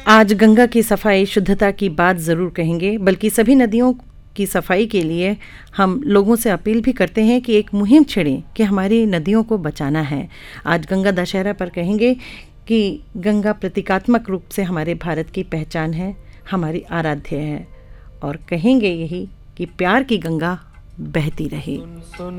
आज गंगा की सफाई शुद्धता की बात ज़रूर कहेंगे, बल्कि सभी नदियों की सफाई के लिए हम लोगों से अपील भी करते हैं कि एक मुहिम छेड़ें कि हमारी नदियों को बचाना है। आज गंगा दशहरा पर कहेंगे कि गंगा प्रतीकात्मक रूप से हमारे भारत की पहचान है, हमारी आराध्य है, और कहेंगे यही कि प्यार की गंगा बहती रहे।